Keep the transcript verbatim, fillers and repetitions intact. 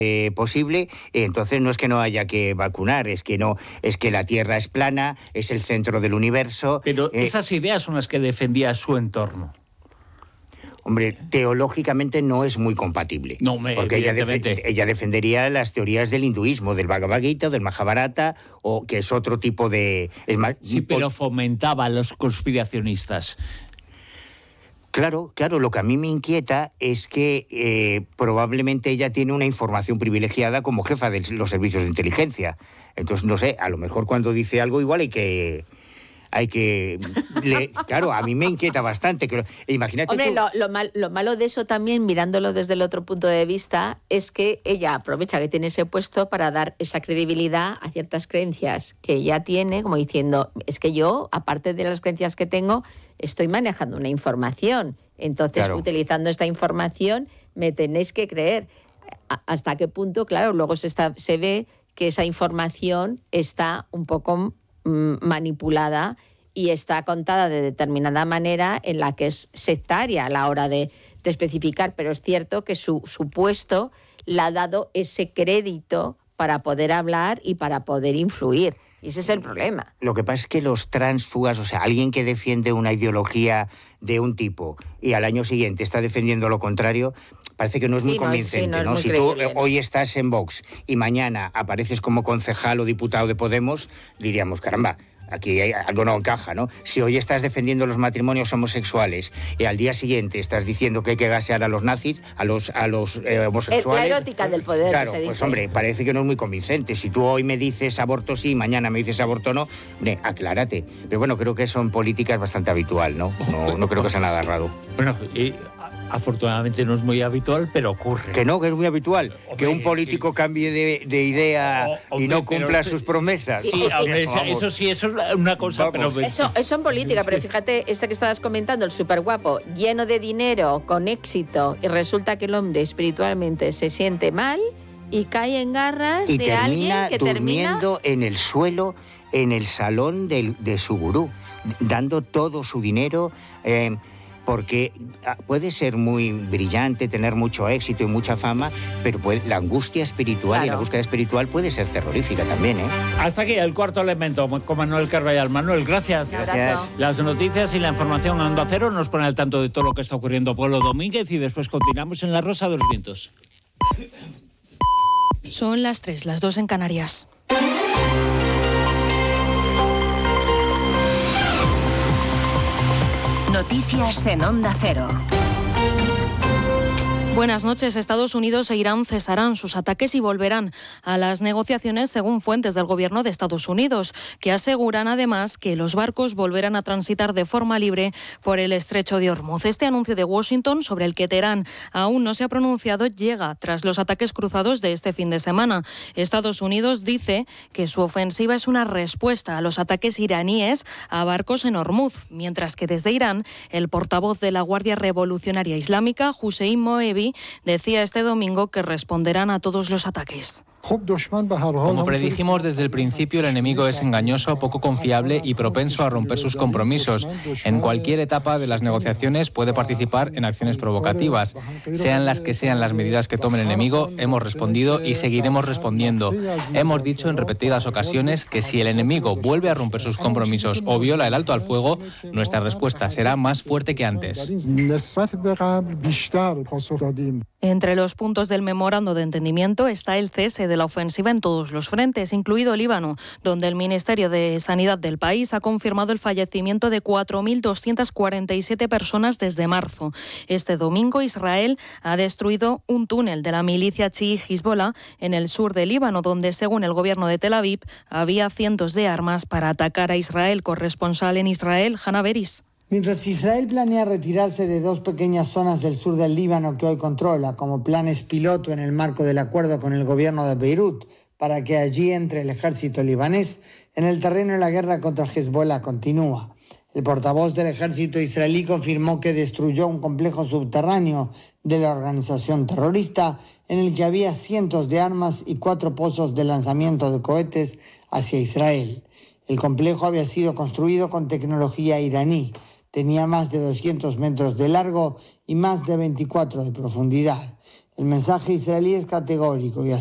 Eh, posible, entonces no es que no haya que vacunar, es que no, es que la Tierra es plana, es el centro del universo. Pero eh, esas ideas son las que defendía su entorno. Hombre, teológicamente no es muy compatible. No, me, porque ella, def- ella defendería las teorías del hinduismo, del Bhagavad Gita, del Mahabharata, o que es otro tipo de... Es más, sí, pero fomentaba a los conspiracionistas. Claro, claro, lo que a mí me inquieta es que eh, probablemente ella tiene una información privilegiada como jefa de los servicios de inteligencia. Entonces, no sé, a lo mejor cuando dice algo igual hay que... Hay que... Le, claro, a mí me inquieta bastante. Que, imagínate Hombre, tú... lo, lo, mal, lo malo de eso también, mirándolo desde el otro punto de vista, es que ella aprovecha que tiene ese puesto para dar esa credibilidad a ciertas creencias que ella tiene, como diciendo, es que yo, aparte de las creencias que tengo, estoy manejando una información. Entonces, claro, utilizando esta información, me tenéis que creer. ¿Hasta qué punto? Claro, luego se, está, se ve que esa información está un poco manipulada y está contada de determinada manera en la que es sectaria a la hora de, de especificar, pero es cierto que su, su puesto le ha dado ese crédito para poder hablar y para poder influir. Y ese es el problema. Lo que pasa es que los tránsfugas, o sea, alguien que defiende una ideología de un tipo y al año siguiente está defendiendo lo contrario, parece que no es sí, muy convincente, ¿no? Es, sí, no, ¿no? Es muy si tú creíble, hoy estás en Vox y mañana apareces como concejal o diputado de Podemos, diríamos, caramba, aquí hay, algo no encaja, ¿no? Si hoy estás defendiendo los matrimonios homosexuales y al día siguiente estás diciendo que hay que gasear a los nazis, a los, a los eh, homosexuales... La erótica del poder, claro, se dice. Pues hombre, parece que no es muy convincente. Si tú hoy me dices aborto sí, mañana me dices aborto no, ne, aclárate. Pero bueno, creo que son políticas bastante habitual, ¿no? No, no creo que sea nada raro. Bueno, y... afortunadamente no es muy habitual, pero ocurre. Que no, que es muy habitual. Hombre, que un político sí. cambie de, de idea o, hombre, y no cumpla pero, sus promesas. Sí, hombre, eso sí, eso es una cosa. Pero... Eso, eso en política, pero fíjate, esta que estabas comentando, el súper guapo, lleno de dinero, con éxito, y resulta que el hombre espiritualmente se siente mal y cae en garras y de alguien que durmiendo termina... en el suelo, en el salón de, de su gurú, dando todo su dinero... Eh, porque puede ser muy brillante, tener mucho éxito y mucha fama, pero puede, la angustia espiritual claro. y la búsqueda espiritual puede ser terrorífica también, ¿eh? Hasta aquí el cuarto elemento con Manuel Carvallal. Manuel, gracias. Gracias. Las noticias y la información en Onda Cero nos ponen al tanto de todo lo que está ocurriendo Pablo Domínguez y después continuamos en La Rosa de los Vientos. Son las tres, las dos en Canarias. Noticias en Onda Cero. Buenas noches. Estados Unidos e Irán cesarán sus ataques y volverán a las negociaciones, según fuentes del gobierno de Estados Unidos, que aseguran además que los barcos volverán a transitar de forma libre por el estrecho de Hormuz. Este anuncio de Washington, sobre el que Teherán aún no se ha pronunciado, llega tras los ataques cruzados de este fin de semana. Estados Unidos dice que su ofensiva es una respuesta a los ataques iraníes a barcos en Hormuz, mientras que desde Irán, el portavoz de la Guardia Revolucionaria Islámica, Hussein Moebi, decía este domingo que responderán a todos los ataques. Como predijimos desde el principio, el enemigo es engañoso, poco confiable y propenso a romper sus compromisos. En cualquier etapa de las negociaciones puede participar en acciones provocativas. Sean las que sean las medidas que tome el enemigo, hemos respondido y seguiremos respondiendo. Hemos dicho en repetidas ocasiones que si el enemigo vuelve a romper sus compromisos o viola el alto al fuego, nuestra respuesta será más fuerte que antes. Entre los puntos del memorando de entendimiento está el cese de la ofensiva en todos los frentes, incluido Líbano, donde el Ministerio de Sanidad del país ha confirmado el fallecimiento de cuatro mil doscientas cuarenta y siete personas desde marzo. Este domingo, Israel ha destruido un túnel de la milicia chií Hezbollah en el sur de Líbano, donde, según el gobierno de Tel Aviv, había cientos de armas para atacar a Israel. Corresponsal en Israel, Hanna Beris. Mientras Israel planea retirarse de dos pequeñas zonas del sur del Líbano que hoy controla, como planes piloto en el marco del acuerdo con el gobierno de Beirut, para que allí entre el ejército libanés, en el terreno de la guerra contra Hezbollah continúa. El portavoz del ejército israelí confirmó que destruyó un complejo subterráneo de la organización terrorista en el que había cientos de armas y cuatro pozos de lanzamiento de cohetes hacia Israel. El complejo había sido construido con tecnología iraní. Tenía más de doscientos metros de largo y más de veinticuatro de profundidad. El mensaje israelí es categórico y